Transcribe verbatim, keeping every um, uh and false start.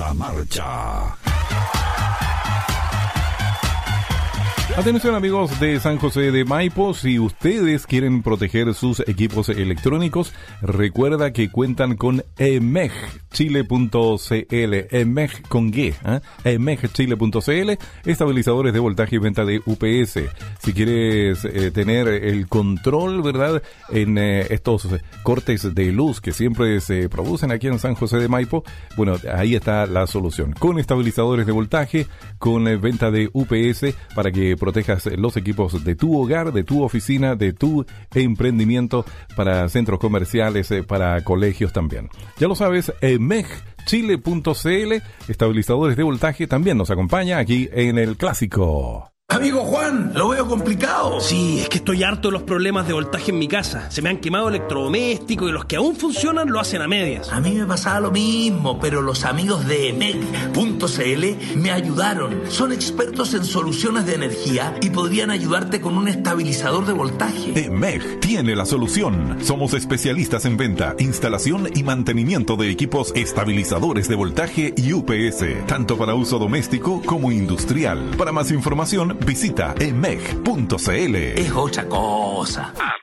Segunda marcha. Atención amigos de San José de Maipo, si ustedes quieren proteger sus equipos electrónicos, recuerda que cuentan con emeg chile punto c l, emeg con G, ¿eh? emeg chile punto c l, estabilizadores de voltaje y venta de U P S. Si quieres eh, tener el control, ¿verdad?, en eh, estos cortes de luz que siempre se producen aquí en San José de Maipo, bueno, ahí está la solución. Con estabilizadores de voltaje, con eh, venta de U P S para que protejas los equipos de tu hogar, de tu oficina, de tu emprendimiento, para centros comerciales, eh, para colegios también. Ya lo sabes, emeg chile punto c l, estabilizadores de voltaje, también nos acompaña aquí en el Clásico. Amigo Juan, lo veo complicado. Sí, es que estoy harto de los problemas de voltaje en mi casa. Se me han quemado electrodomésticos y los que aún funcionan lo hacen a medias. A mí me pasaba lo mismo, pero los amigos de emeg punto c l me ayudaron. Son expertos en soluciones de energía y podrían ayudarte con un estabilizador de voltaje. emeg tiene la solución. Somos especialistas en venta, instalación y mantenimiento de equipos estabilizadores de voltaje y U P S, tanto para uso doméstico como industrial. Para más información, visita emeg punto c l. Es otra cosa.